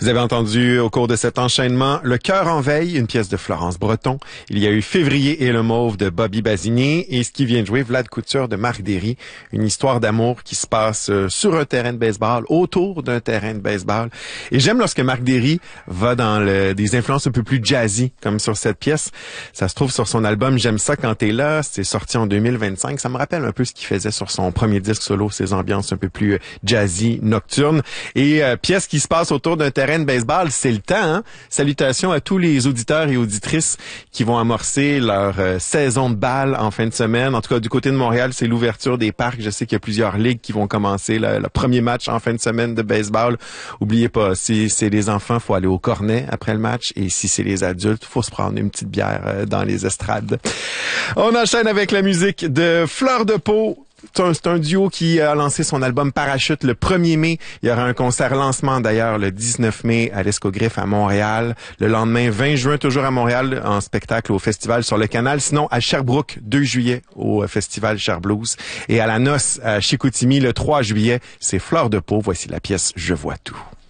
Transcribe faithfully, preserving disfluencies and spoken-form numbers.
Vous avez entendu au cours de cet enchaînement Le cœur en veille, une pièce de Florence Breton. Il y a eu Février et le mauve de Bobby Bazinier et ce qui vient de jouer Vlad Couture de Marc Derry. Une histoire d'amour qui se passe sur un terrain de baseball, autour d'un terrain de baseball. Et j'aime lorsque Marc Derry va dans le, des influences un peu plus jazzy, comme sur cette pièce. Ça se trouve sur son album J'aime ça quand t'es là. C'est sorti en deux mille vingt-cinq. Ça me rappelle un peu ce qu'il faisait sur son premier disque solo, ses ambiances un peu plus jazzy, nocturnes. Et euh, pièce qui se passe autour d'un terrain de baseball, c'est le temps. Hein? Salutations à tous les auditeurs et auditrices qui vont amorcer leur euh, saison de balle en fin de semaine. En tout cas, du côté de Montréal, c'est l'ouverture des parcs. Je sais qu'il y a plusieurs ligues qui vont commencer le, le premier match en fin de semaine de baseball. Oubliez pas, si c'est les enfants, faut aller au cornet après le match. Et si c'est les adultes, faut se prendre une petite bière euh, dans les estrades. On enchaîne avec la musique de Fleur de Peau. C'est un, c'est un duo qui a lancé son album Parachute le premier mai. Il y aura un concert lancement d'ailleurs le dix-neuf mai à l'Escogriffe à Montréal. Le lendemain, vingt juin, toujours à Montréal, en spectacle au Festival sur le Canal. Sinon, à Sherbrooke, deux juillet, au Festival Cherblues. Et à la Noce, à Chicoutimi, le trois juillet, c'est Fleur de Peau. Voici la pièce Je vois tout.